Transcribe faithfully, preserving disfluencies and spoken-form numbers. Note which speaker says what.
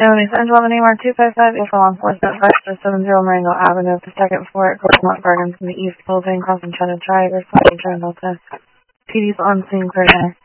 Speaker 1: Illinois Central Avenue, Mark two five five, Alpha Law Enforcement, five seven zero Marengo Avenue, the second floor at Coconut Gardens from the east, building, crossing Cheddar Drive, responding to Delta. P D's on scene, clear.